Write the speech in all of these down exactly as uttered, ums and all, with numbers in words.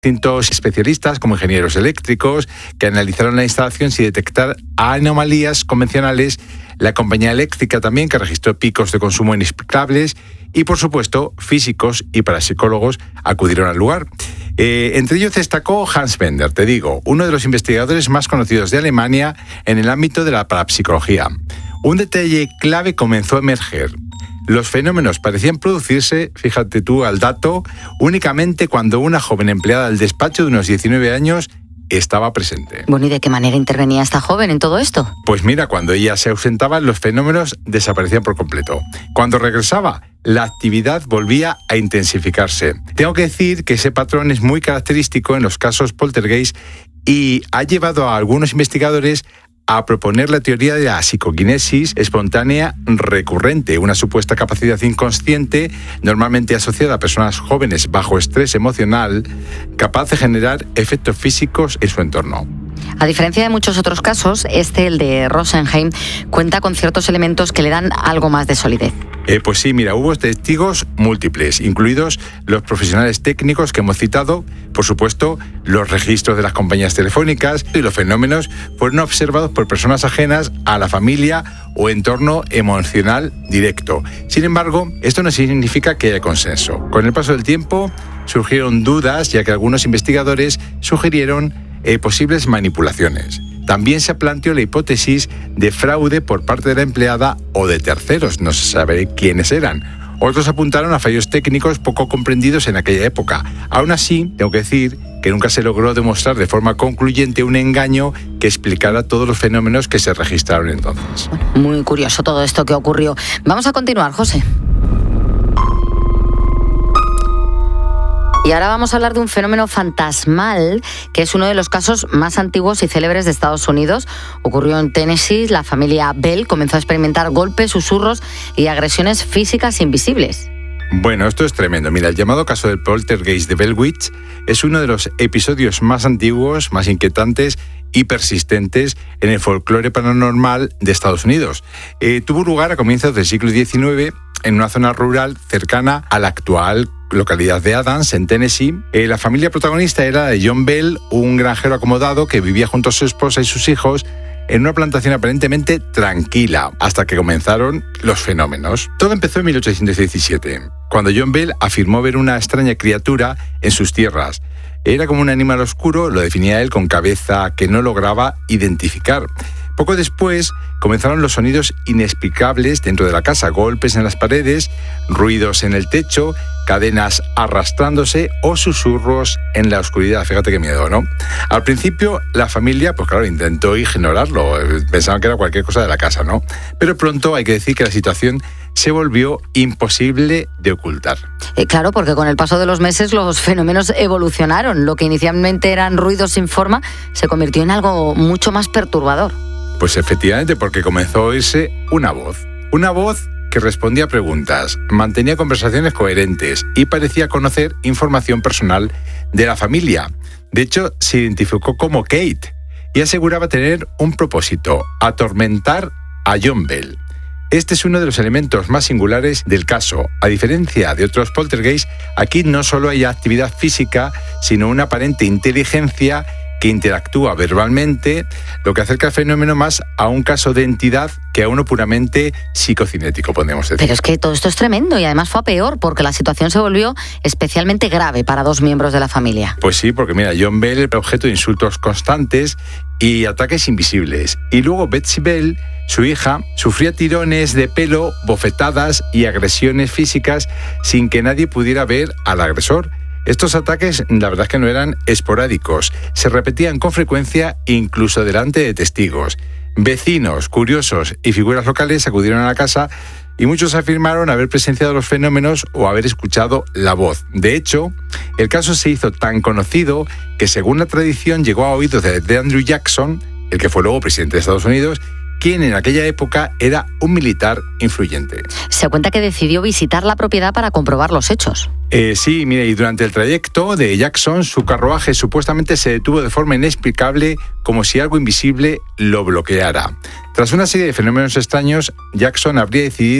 distintos especialistas, como ingenieros eléctricos, que analizaron la instalación sin detectar anomalías convencionales, la compañía eléctrica también, que registró picos de consumo inexplicables, y por supuesto, físicos y parapsicólogos acudieron al lugar. Eh, entre ellos destacó Hans Bender, te digo, uno de los investigadores más conocidos de Alemania en el ámbito de la parapsicología. Un detalle clave comenzó a emerger. Los fenómenos parecían producirse, fíjate tú al dato, únicamente cuando una joven empleada del despacho de unos diecinueve años estaba presente. Bueno, ¿y de qué manera intervenía esta joven en todo esto? Pues mira, cuando ella se ausentaba, los fenómenos desaparecían por completo. Cuando regresaba, la actividad volvía a intensificarse. Tengo que decir que ese patrón es muy característico en los casos poltergeist y ha llevado a algunos investigadores a proponer la teoría de la psicoquinesis espontánea recurrente, una supuesta capacidad inconsciente normalmente asociada a personas jóvenes bajo estrés emocional, capaz de generar efectos físicos en su entorno. A diferencia de muchos otros casos, este, el de Rosenheim, cuenta con ciertos elementos que le dan algo más de solidez. Eh, pues sí, mira, hubo testigos múltiples, incluidos los profesionales técnicos que hemos citado, por supuesto, los registros de las compañías telefónicas, y los fenómenos fueron observados por personas ajenas a la familia o entorno emocional directo. Sin embargo, esto no significa que haya consenso. Con el paso del tiempo surgieron dudas, ya que algunos investigadores sugirieron eh, posibles manipulaciones. También se planteó la hipótesis de fraude por parte de la empleada o de terceros, no se sabe quiénes eran. Otros apuntaron a fallos técnicos poco comprendidos en aquella época. Aún así, tengo que decir que nunca se logró demostrar de forma concluyente un engaño que explicara todos los fenómenos que se registraron entonces. Muy curioso todo esto que ocurrió. Vamos a continuar, José. Y ahora vamos a hablar de un fenómeno fantasmal, que es uno de los casos más antiguos y célebres de Estados Unidos. Ocurrió en Tennessee. La familia Bell comenzó a experimentar golpes, susurros y agresiones físicas invisibles. Bueno, esto es tremendo. Mira, el llamado caso del poltergeist de Bell Witch es uno de los episodios más antiguos, más inquietantes y persistentes en el folclore paranormal de Estados Unidos. Eh, tuvo lugar a comienzos del siglo diecinueve en una zona rural cercana a la actual localidad de Adams, en Tennessee. Eh, la familia protagonista era de John Bell, un granjero acomodado que vivía junto a su esposa y sus hijos en una plantación aparentemente tranquila, hasta que comenzaron los fenómenos. Todo empezó en mil ochocientos diecisiete, cuando John Bell afirmó ver una extraña criatura en sus tierras. Era como un animal oscuro, lo definía él, con cabeza que no lograba identificar. Poco después comenzaron los sonidos inexplicables dentro de la casa, golpes en las paredes, ruidos en el techo, cadenas arrastrándose o susurros en la oscuridad. Fíjate qué miedo, ¿no? Al principio la familia, pues claro, intentó ignorarlo, pensaban que era cualquier cosa de la casa, ¿no? Pero pronto hay que decir que la situación se volvió imposible de ocultar. Eh, claro, porque con el paso de los meses los fenómenos evolucionaron. Lo que inicialmente eran ruidos sin forma se convirtió en algo mucho más perturbador. Pues efectivamente, porque comenzó a oírse una voz. Una voz que respondía a preguntas, mantenía conversaciones coherentes y parecía conocer información personal de la familia. De hecho, se identificó como Kate y aseguraba tener un propósito: atormentar a John Bell. Este es uno de los elementos más singulares del caso. A diferencia de otros poltergeist, aquí no solo hay actividad física, sino una aparente inteligencia que interactúa verbalmente, lo que acerca el fenómeno más a un caso de entidad que a uno puramente psicocinético, podemos decir. Pero es que todo esto es tremendo y además fue a peor, porque la situación se volvió especialmente grave para dos miembros de la familia. Pues sí, porque mira, John Bell era objeto de insultos constantes y ataques invisibles. Y luego Betsy Bell, su hija, sufría tirones de pelo, bofetadas y agresiones físicas sin que nadie pudiera ver al agresor. Estos ataques, la verdad es que no eran esporádicos, se repetían con frecuencia incluso delante de testigos. Vecinos, curiosos y figuras locales acudieron a la casa y muchos afirmaron haber presenciado los fenómenos o haber escuchado la voz. De hecho, el caso se hizo tan conocido que, según la tradición, llegó a oídos de Andrew Jackson, el que fue luego presidente de Estados Unidos, quien en aquella época era un militar influyente. Se cuenta que decidió visitar la propiedad para comprobar los hechos. Eh, sí, mire, y durante el trayecto de Jackson, su carruaje supuestamente se detuvo de forma inexplicable, como si algo invisible lo bloqueara. Tras una serie de fenómenos extraños, Jackson habría decidido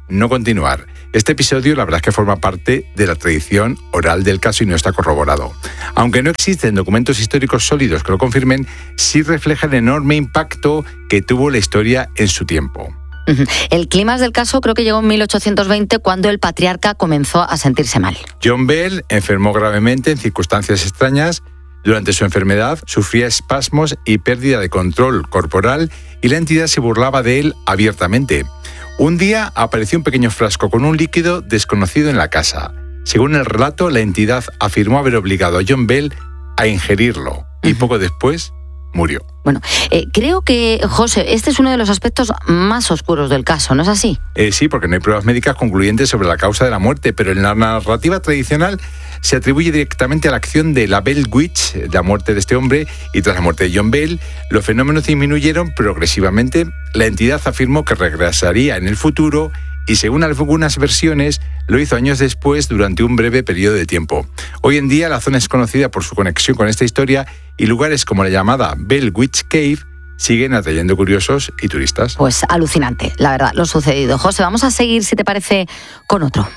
no continuar. Este episodio la verdad es que forma parte de la tradición oral del caso y no está corroborado. Aunque no existen documentos históricos sólidos que lo confirmen, sí refleja el enorme impacto que tuvo la historia en su tiempo. El clímax del caso creo que llegó en mil ochocientos veinte, cuando el patriarca comenzó a sentirse mal. John Bell enfermó gravemente en circunstancias extrañas. Durante su enfermedad sufría espasmos y pérdida de control corporal y la entidad se burlaba de él abiertamente. Un día apareció un pequeño frasco con un líquido desconocido en la casa. Según el relato, la entidad afirmó haber obligado a John Bell a ingerirlo y poco después murió. Bueno, eh, creo que, José, este es uno de los aspectos más oscuros del caso, ¿no es así? Eh, sí, porque no hay pruebas médicas concluyentes sobre la causa de la muerte, pero en la narrativa tradicional se atribuye directamente a la acción de la Bell Witch, la muerte de este hombre, y tras la muerte de John Bell, los fenómenos disminuyeron progresivamente. La entidad afirmó que regresaría en el futuro y, según algunas versiones, lo hizo años después durante un breve periodo de tiempo. Hoy en día la zona es conocida por su conexión con esta historia y lugares como la llamada Bell Witch Cave siguen atrayendo curiosos y turistas. Pues alucinante, la verdad, lo sucedido. José, vamos a seguir, si te parece, con otro.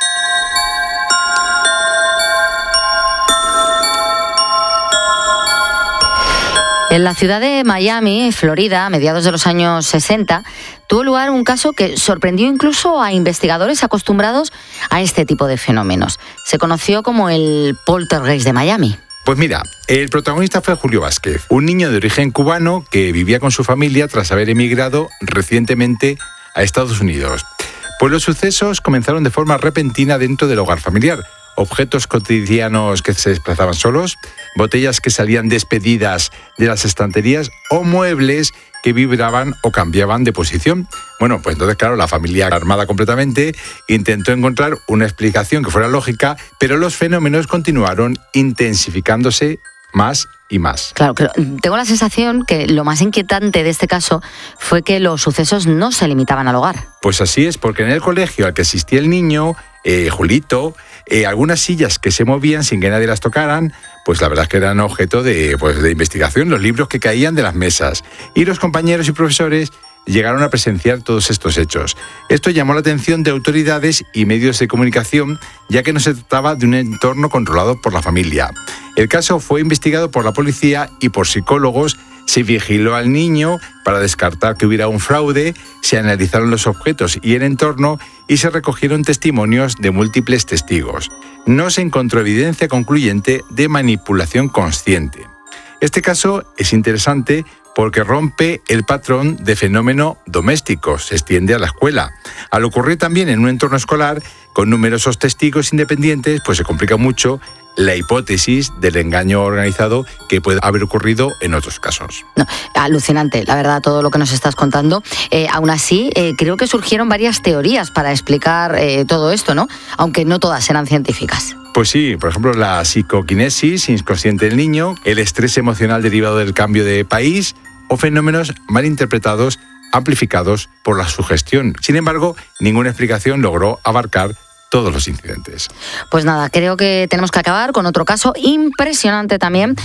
En la ciudad de Miami, Florida, a mediados de los años sesenta, tuvo lugar un caso que sorprendió incluso a investigadores acostumbrados a este tipo de fenómenos. Se conoció como el poltergeist de Miami. Pues mira, el protagonista fue Julio Vázquez, un niño de origen cubano que vivía con su familia tras haber emigrado recientemente a Estados Unidos. Pues los sucesos comenzaron de forma repentina dentro del hogar familiar. Objetos cotidianos que se desplazaban solos, botellas que salían despedidas de las estanterías o muebles que vibraban o cambiaban de posición. Bueno, pues entonces, claro, la familia, armada completamente, intentó encontrar una explicación que fuera lógica, pero los fenómenos continuaron intensificándose más y más. Claro, pero tengo la sensación que lo más inquietante de este caso fue que los sucesos no se limitaban al hogar. Pues así es, porque en el colegio al que asistía el niño, eh, Julito, eh, algunas sillas que se movían sin que nadie las tocaran, pues la verdad es que eran objeto de, pues, de investigación, los libros que caían de las mesas. Y los compañeros y profesores llegaron a presenciar todos estos hechos. Esto llamó la atención de autoridades y medios de comunicación, ya que no se trataba de un entorno controlado por la familia. El caso fue investigado por la policía y por psicólogos. Se vigiló al niño para descartar que hubiera un fraude, se analizaron los objetos y el entorno y se recogieron testimonios de múltiples testigos. No se encontró evidencia concluyente de manipulación consciente. Este caso es interesante porque rompe el patrón de fenómeno doméstico, se extiende a la escuela. Al ocurrir también en un entorno escolar, con numerosos testigos independientes, pues se complica mucho la hipótesis del engaño organizado que puede haber ocurrido en otros casos. No, alucinante, la verdad, todo lo que nos estás contando. Eh, aún así, eh, creo que surgieron varias teorías para explicar eh, todo esto, ¿no? Aunque no todas eran científicas. Pues sí, por ejemplo, la psicoquinesis inconsciente del niño, el estrés emocional derivado del cambio de país o fenómenos mal interpretados amplificados por la sugestión. Sin embargo, ninguna explicación logró abarcar todos los incidentes. Pues nada, creo que tenemos que acabar con otro caso impresionante también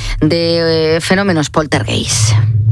de eh, fenómenos poltergeist.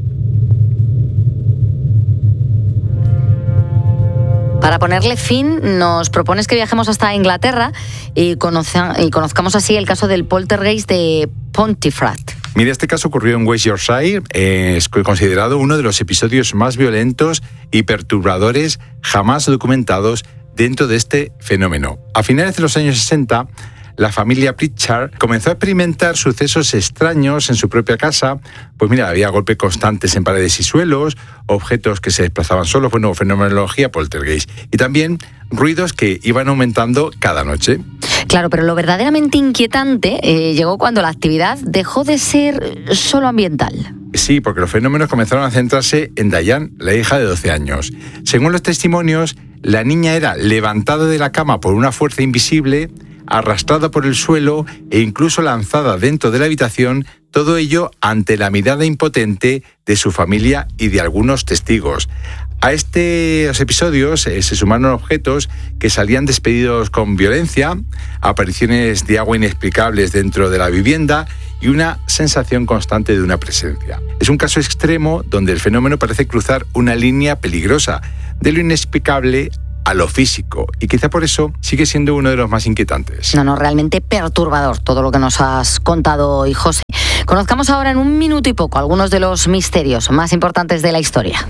Para ponerle fin, nos propones que viajemos hasta Inglaterra y, conoza- y conozcamos así el caso del poltergeist de Pontefract. Mira, este caso ocurrió en West Yorkshire, eh, es considerado uno de los episodios más violentos y perturbadores jamás documentados dentro de este fenómeno. A finales de los años sesenta, la familia Pritchard comenzó a experimentar sucesos extraños en su propia casa. Pues mira, había golpes constantes en paredes y suelos, objetos que se desplazaban solos, bueno, fenomenología poltergeist, y también ruidos que iban aumentando cada noche. Claro, pero lo verdaderamente inquietante eh, llegó cuando la actividad dejó de ser solo ambiental. Sí, porque los fenómenos comenzaron a centrarse en Diane, la hija de doce años. Según los testimonios, la niña era levantada de la cama por una fuerza invisible, arrastrada por el suelo e incluso lanzada dentro de la habitación, todo ello ante la mirada impotente de su familia y de algunos testigos. A estos episodios eh, se sumaron objetos que salían despedidos con violencia, apariciones de agua inexplicables dentro de la vivienda y una sensación constante de una presencia. Es un caso extremo donde el fenómeno parece cruzar una línea peligrosa de lo inexplicable a lo físico, y quizá por eso sigue siendo uno de los más inquietantes. No, no, realmente perturbador todo lo que nos has contado hoy, José. Conozcamos ahora en un minuto y poco algunos de los misterios más importantes de la historia.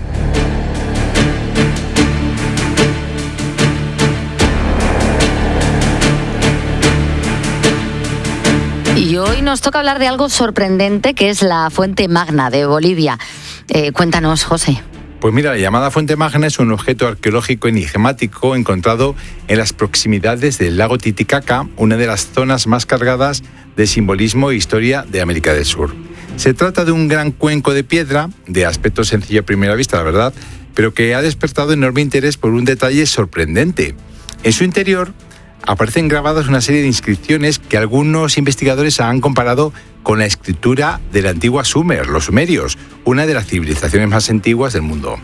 Y hoy nos toca hablar de algo sorprendente, que es la Fuente Magna de Bolivia. Eh, cuéntanos, José. Pues mira, la llamada Fuente Magna es un objeto arqueológico enigmático encontrado en las proximidades del lago Titicaca, una de las zonas más cargadas de simbolismo e historia de América del Sur. Se trata de un gran cuenco de piedra, de aspecto sencillo a primera vista, la verdad, pero que ha despertado enorme interés por un detalle sorprendente. En su interior aparecen grabadas una serie de inscripciones que algunos investigadores han comparado con la escritura de la antigua Sumer, los sumerios, una de las civilizaciones más antiguas del mundo.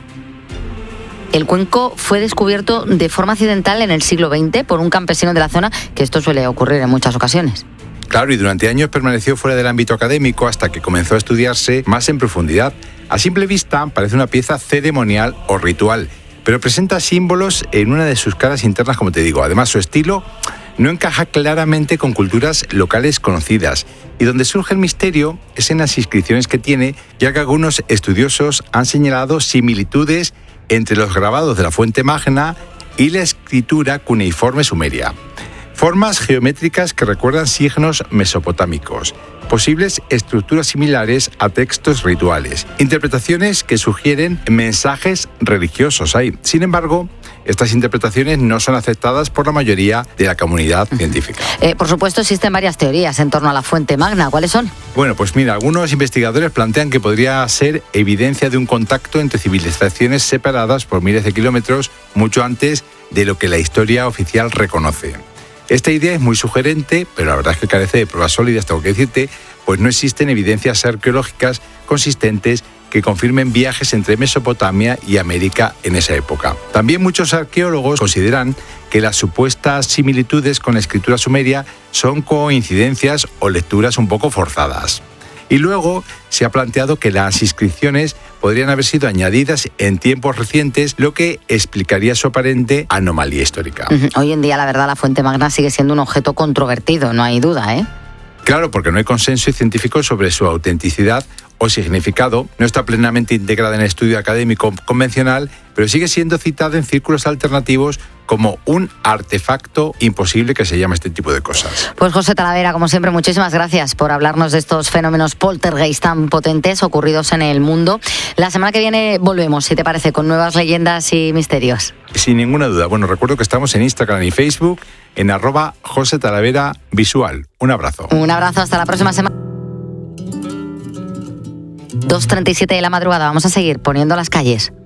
El cuenco fue descubierto de forma accidental en el siglo veinte por un campesino de la zona, que esto suele ocurrir en muchas ocasiones. Claro, y durante años permaneció fuera del ámbito académico hasta que comenzó a estudiarse más en profundidad. A simple vista parece una pieza ceremonial o ritual, pero presenta símbolos en una de sus caras internas, como te digo. Además, su estilo no encaja claramente con culturas locales conocidas. Y donde surge el misterio es en las inscripciones que tiene, ya que algunos estudiosos han señalado similitudes entre los grabados de la Fuente Magna y la escritura cuneiforme sumeria. Formas geométricas que recuerdan signos mesopotámicos, posibles estructuras similares a textos rituales, interpretaciones que sugieren mensajes religiosos ahí. Sin embargo, estas interpretaciones no son aceptadas por la mayoría de la comunidad científica. Eh, por supuesto, existen varias teorías en torno a la Fuente Magna. ¿Cuáles son? Bueno, pues mira, algunos investigadores plantean que podría ser evidencia de un contacto entre civilizaciones separadas por miles de kilómetros mucho antes de lo que la historia oficial reconoce. Esta idea es muy sugerente, pero la verdad es que carece de pruebas sólidas, tengo que decirte, pues no existen evidencias arqueológicas consistentes que confirmen viajes entre Mesopotamia y América en esa época. También muchos arqueólogos consideran que las supuestas similitudes con la escritura sumeria son coincidencias o lecturas un poco forzadas. Y luego se ha planteado que las inscripciones podrían haber sido añadidas en tiempos recientes, lo que explicaría su aparente anomalía histórica. Hoy en día, la verdad, la Fuente Magna sigue siendo un objeto controvertido, no hay duda, ¿eh? Claro, porque no hay consenso científico sobre su autenticidad o significado, no está plenamente integrada en el estudio académico convencional, pero sigue siendo citada en círculos alternativos como un artefacto imposible, que se llama este tipo de cosas. Pues José Talavera, como siempre, muchísimas gracias por hablarnos de estos fenómenos poltergeist tan potentes ocurridos en el mundo. La semana que viene volvemos, si te parece, con nuevas leyendas y misterios. Sin ninguna duda. Bueno, recuerdo que estamos en Instagram y Facebook en arroba José Talavera Visual. Un abrazo. Un abrazo, hasta la próxima semana. dos treinta y siete de la madrugada, vamos a seguir poniendo las calles.